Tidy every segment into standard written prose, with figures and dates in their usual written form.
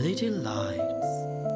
Little Lights.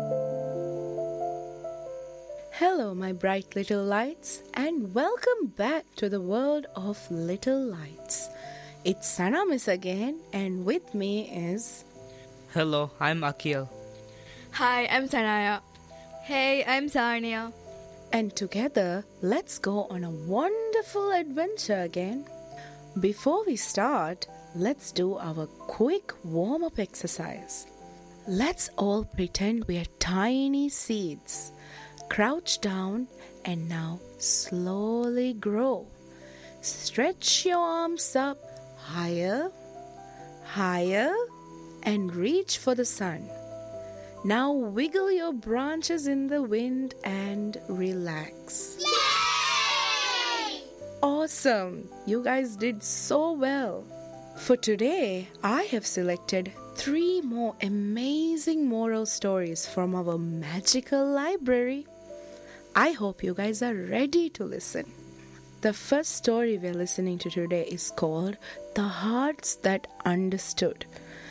Hello, my bright little lights, and welcome back to the world of Little Lights. It's Sana Miss again, and with me is... Hello, I'm Akil. Hi, I'm Sanaya. Hey, I'm Sarnia. And together, let's go on a wonderful adventure again. Before we start, let's do our quick warm-up exercise. Let's all pretend we are tiny seeds. Crouch down and now slowly grow. Stretch your arms up higher, higher, and reach for the sun. Now wiggle your branches in the wind and relax. Yay! Awesome! You guys did so well. For today, I have selected 3 more amazing moral stories from our magical library. I hope you guys are ready to listen. The first story we're listening to today is called The Hearts That Understood.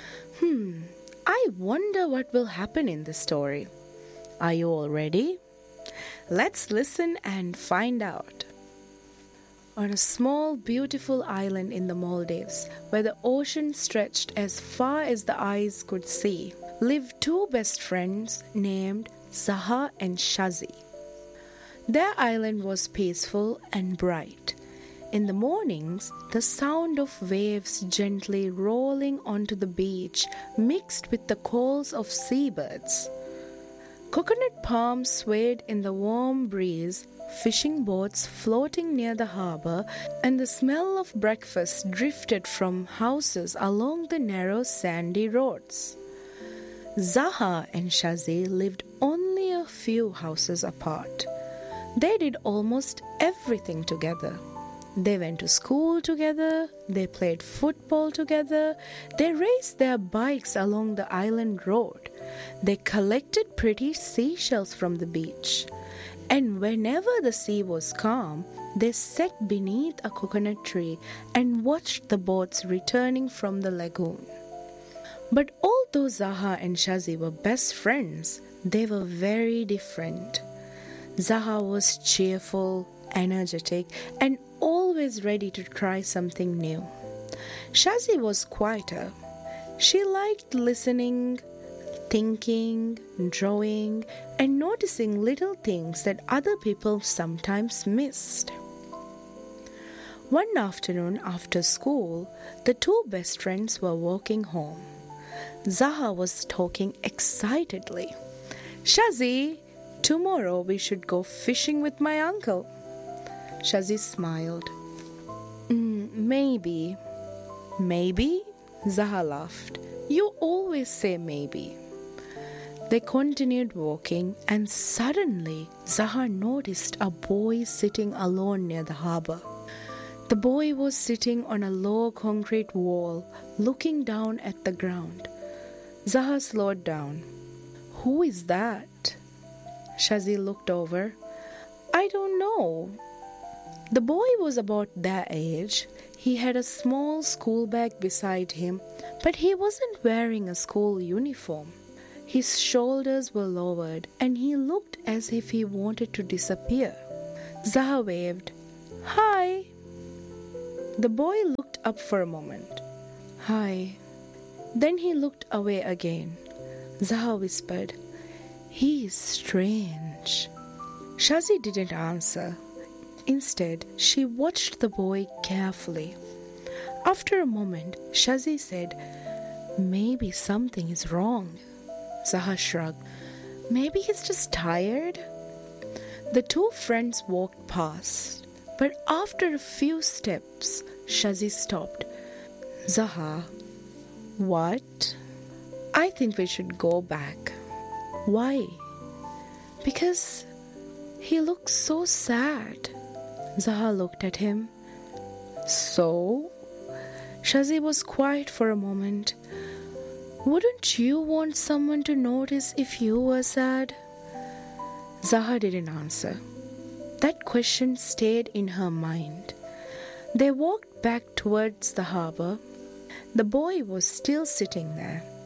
I wonder what will happen in this story. Are you all ready? Let's listen and find out. On a small, beautiful island in the Maldives, where the ocean stretched as far as the eyes could see, lived 2 best friends named Zaha and Shazi. Their island was peaceful and bright. In the mornings, the sound of waves gently rolling onto the beach mixed with the calls of seabirds. Coconut palms swayed in the warm breeze, fishing boats floating near the harbor, and the smell of breakfast drifted from houses along the narrow sandy roads. Zaha and Shazi lived only a few houses apart. They did almost everything together. They went to school together, they played football together, they raced their bikes along the island road, they collected pretty seashells from the beach, and whenever the sea was calm, they sat beneath a coconut tree and watched the boats returning from the lagoon. But although Zaha and Shazi were best friends, they were very different. Zaha was cheerful, energetic, and always ready to try something new. Shazi was quieter. She liked listening, thinking, drawing, and noticing little things that other people sometimes missed. One afternoon after school, the 2 best friends were walking home. Zaha was talking excitedly. "Shazi, tomorrow we should go fishing with my uncle." Shazi smiled. Maybe. Maybe? Zaha laughed. You always say maybe. They continued walking, and suddenly Zaha noticed a boy sitting alone near the harbor. The boy was sitting on a low concrete wall, looking down at the ground. Zaha slowed down. "Who is that?" Shazi looked over. "I don't know." The boy was about their age. He had a small school bag beside him, but he wasn't wearing a school uniform. His shoulders were lowered, and he looked as if he wanted to disappear. Zaha waved. "Hi." The boy looked up for a moment. "Hi." Then he looked away again. Zaha whispered, "He is strange." Shazi didn't answer. Instead, she watched the boy carefully. After a moment, Shazi said, "Maybe something is wrong." Zaha shrugged. "Maybe he's just tired." The 2 friends walked past, but after a few steps, Shazi stopped. "Zaha." "What?" "I think we should go back." "Why?" "Because he looks so sad." Zaha looked at him. "So?" Shazi was quiet for a moment. "Wouldn't you want someone to notice if you were sad?" Zaha didn't answer. That question stayed in her mind. They walked back towards the harbor. The boy was still sitting there.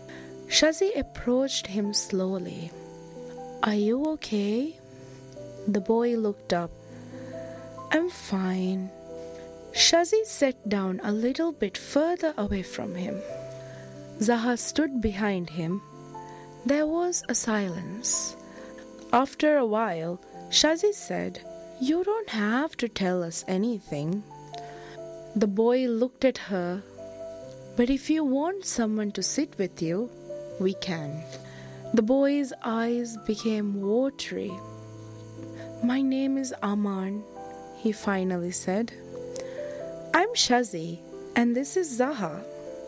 Shazi approached him slowly. Are you okay? The boy looked up. I'm fine. Shazi sat down a little bit further away from him. Zaha stood behind him. There was a silence. After a while, Shazi said, You don't have to tell us anything. The boy looked at her. But if you want someone to sit with you, we can. The boy's eyes became watery. My name is Aman, he finally said. I'm Shazi, and this is Zaha.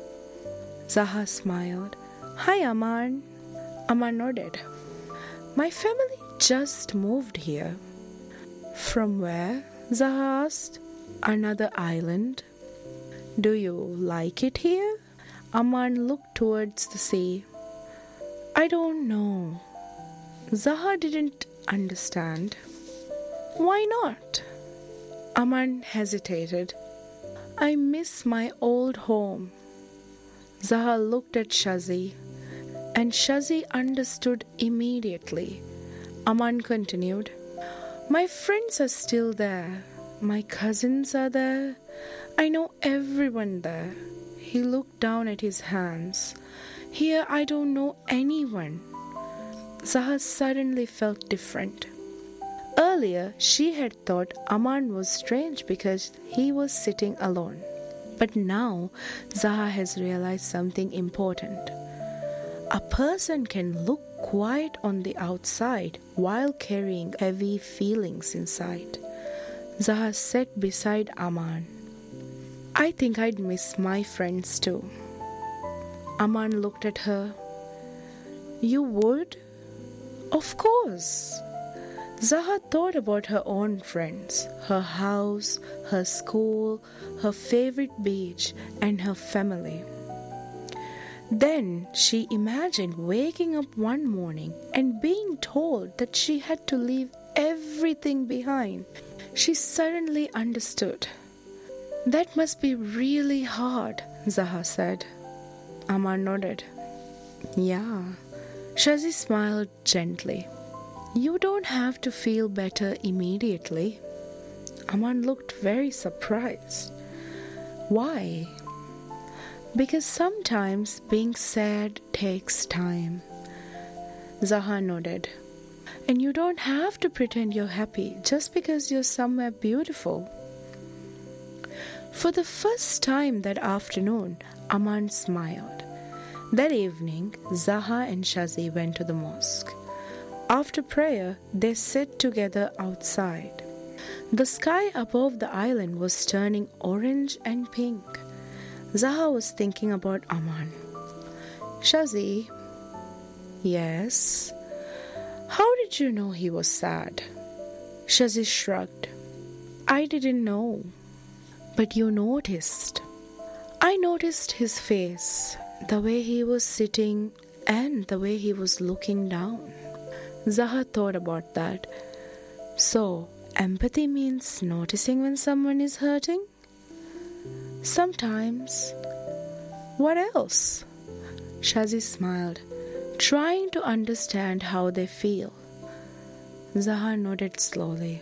Zaha smiled. Hi, Aman. Aman nodded. My family just moved here. From where? Zaha asked. Another island. Do you like it here? Aman looked towards the sea. I don't know. Zaha didn't understand. Why not? Aman hesitated. I miss my old home. Zaha looked at Shazi, and Shazi understood immediately. Aman continued. My friends are still there. My cousins are there. I know everyone there. He looked down at his hands. Here I don't know anyone. Zaha suddenly felt different. Earlier, she had thought Aman was strange because he was sitting alone. But now, Zaha has realized something important. A person can look quiet on the outside while carrying heavy feelings inside. Zaha sat beside Aman. I think I'd miss my friends too. Aman looked at her. You would? Of course. Zaha thought about her own friends, her house, her school, her favorite beach, and her family. Then she imagined waking up one morning and being told that she had to leave everything behind. She suddenly understood. That must be really hard, Zaha said. Aman nodded. Yeah. Shazi smiled gently. You don't have to feel better immediately. Aman looked very surprised. Why? Because sometimes being sad takes time. Zaha nodded. And you don't have to pretend you're happy just because you're somewhere beautiful. For the first time that afternoon, Aman smiled. That evening, Zaha and Shazi went to the mosque. After prayer, they sat together outside. The sky above the island was turning orange and pink. Zaha was thinking about Aman. Shazi, yes? How did you know he was sad? Shazi shrugged. I didn't know. But you noticed. I noticed his face, the way he was sitting and the way he was looking down. Zaha thought about that. So, empathy means noticing when someone is hurting? Sometimes. What else? Shazi smiled, trying to understand how they feel. Zaha nodded slowly.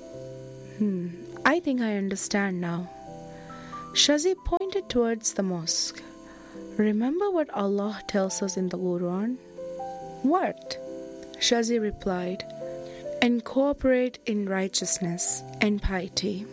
I think I understand now. Shazi pointed towards the mosque. Remember what Allah tells us in the Quran? What? Shazi replied, and cooperate in righteousness and piety.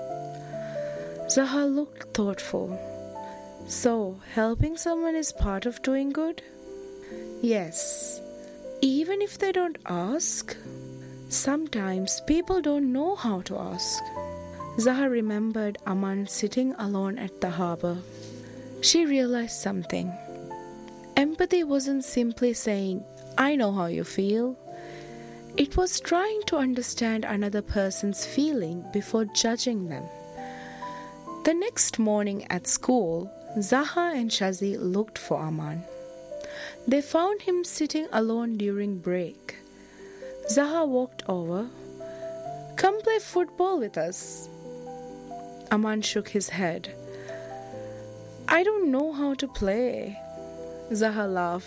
Zaha looked thoughtful. So, helping someone is part of doing good? Yes. Even if they don't ask? Sometimes people don't know how to ask. Zaha remembered Aman sitting alone at the harbor. She realized something. Empathy wasn't simply saying, I know how you feel. It was trying to understand another person's feeling before judging them. The next morning at school, Zaha and Shazi looked for Aman. They found him sitting alone during break. Zaha walked over. Come play football with us. Aman shook his head. I don't know how to play. Zaha laughed.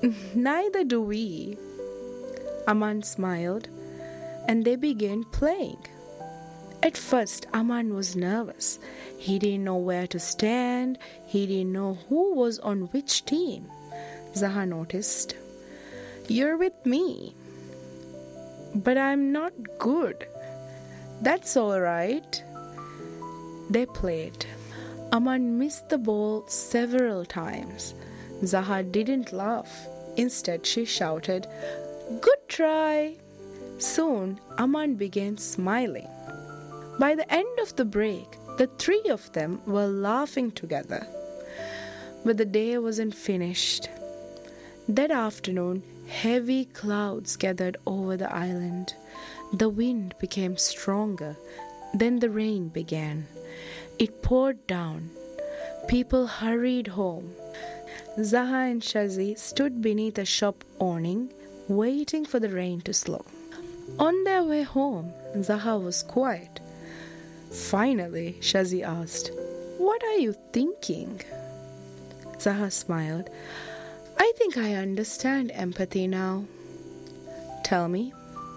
Neither do we. Aman smiled, and they began playing. At first, Aman was nervous. He didn't know where to stand. He didn't know who was on which team. Zaha noticed. "You're with me." "But I'm not good." "That's all right." They played. Aman missed the ball several times. Zaha didn't laugh. Instead, she shouted, "Good try." Soon, Aman began smiling. By the end of the break, the three of them were laughing together. But the day wasn't finished. That afternoon, heavy clouds gathered over the island. The wind became stronger. Then the rain began. It poured down. People hurried home. Zaha and Shazi stood beneath a shop awning, waiting for the rain to slow. On their way home, Zaha was quiet. Finally, Shazi asked, "What are you thinking?" Zaha smiled. "I think I understand empathy now." "Tell me."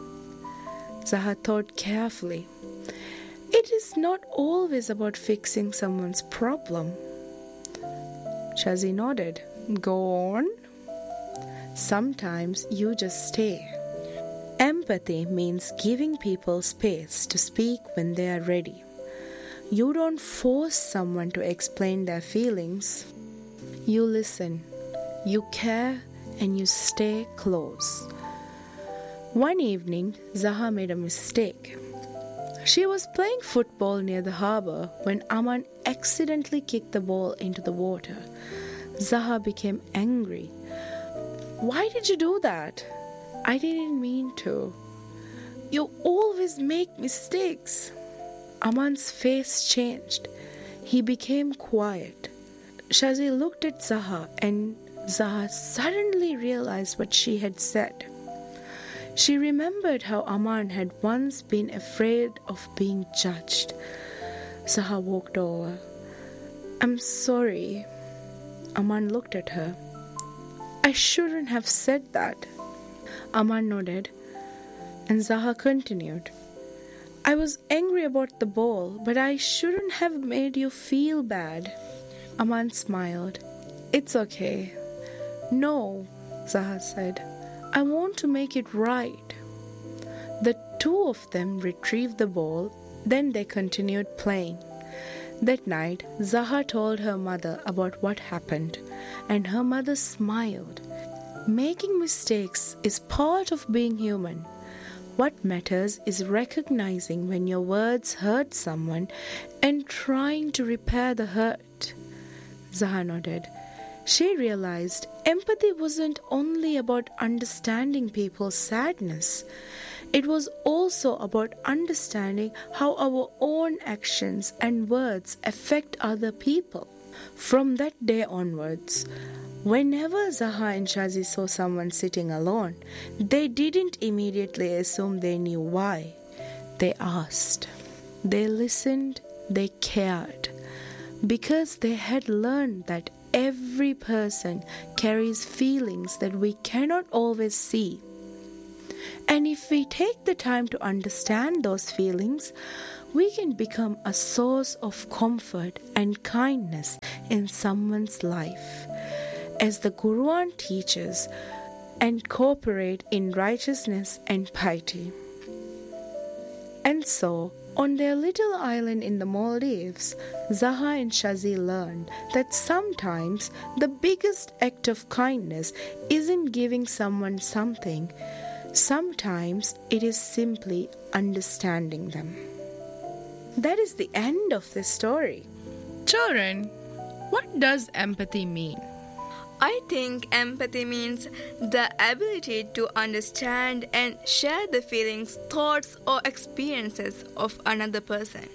Zaha thought carefully. "It is not always about fixing someone's problem." Shazi nodded. "Go on." "Sometimes you just stay. Empathy means giving people space to speak when they are ready. You don't force someone to explain their feelings. You listen, you care, and you stay close." One evening, Zaha made a mistake. She was playing football near the harbor when Aman accidentally kicked the ball into the water. Zaha became angry. "Why did you do that?" "I didn't mean to." "You always make mistakes." Aman's face changed. He became quiet. Shazi looked at Zaha, and Zaha suddenly realized what she had said. She remembered how Aman had once been afraid of being judged. Zaha walked over. "I'm sorry." Aman looked at her. "I shouldn't have said that." Aman nodded, and Zaha continued. "I was angry about the ball, but I shouldn't have made you feel bad." Aman smiled. "It's okay." "No," Zaha said. "I want to make it right." The two of them retrieved the ball, then they continued playing. That night, Zaha told her mother about what happened, and her mother smiled. Making mistakes is part of being human. What matters is recognizing when your words hurt someone and trying to repair the hurt. Zaha nodded. She realized empathy wasn't only about understanding people's sadness. It was also about understanding how our own actions and words affect other people. From that day onwards, whenever Zaha and Shazi saw someone sitting alone, they didn't immediately assume they knew why. They asked. They listened. They cared. Because they had learned that every person carries feelings that we cannot always see. And if we take the time to understand those feelings, we can become a source of comfort and kindness in someone's life. As the Quran teaches, and cooperate in righteousness and piety. And so, on their little island in the Maldives, Zaha and Shazi learned that sometimes the biggest act of kindness isn't giving someone something. Sometimes it is simply understanding them. That is the end of this story. Children, what does empathy mean? I think empathy means the ability to understand and share the feelings, thoughts, or experiences of another person.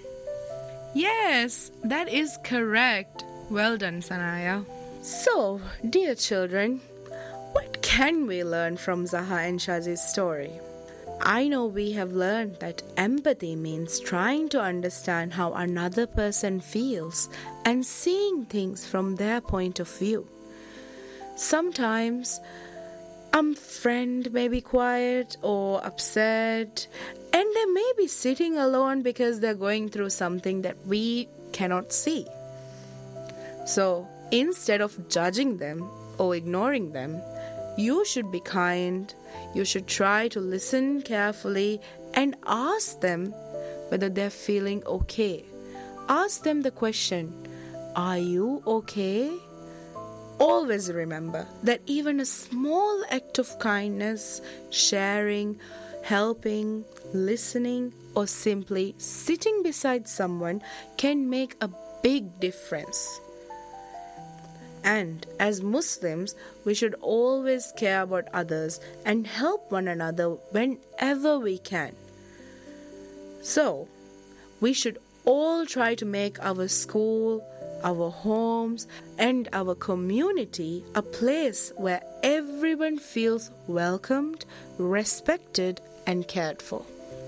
Yes, that is correct. Well done, Sanaya. So, dear children, what can we learn from Zaha and Shazi's story? I know we have learned that empathy means trying to understand how another person feels and seeing things from their point of view. Sometimes friend may be quiet or upset, and they may be sitting alone because they're going through something that we cannot see. So instead of judging them or ignoring them, you should be kind. You should try to listen carefully and ask them whether they're feeling okay. Ask them the question, "Are you okay?" Always remember that even a small act of kindness, sharing, helping, listening, or simply sitting beside someone can make a big difference. And as Muslims, we should always care about others and help one another whenever we can. So, we should all try to make our school, our homes, and our community a place where everyone feels welcomed, respected, and cared for.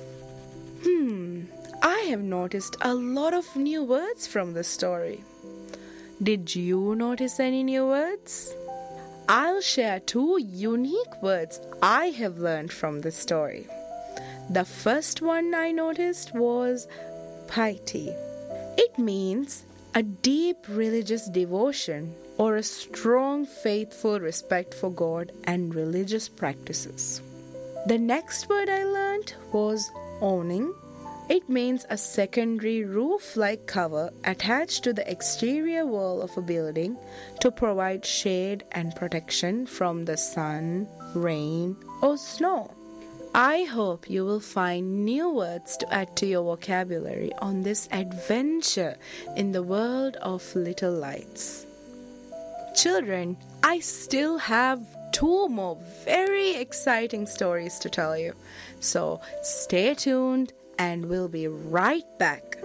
I have noticed a lot of new words from the story. Did you notice any new words? I'll share 2 unique words I have learned from the story. The first one I noticed was piety. It means a deep religious devotion or a strong, faithful respect for God and religious practices. The next word I learned was awning. It means a secondary roof-like cover attached to the exterior wall of a building to provide shade and protection from the sun, rain, or snow. I hope you will find new words to add to your vocabulary on this adventure in the world of little lights. Children, I still have 2 more very exciting stories to tell you. So stay tuned and we'll be right back.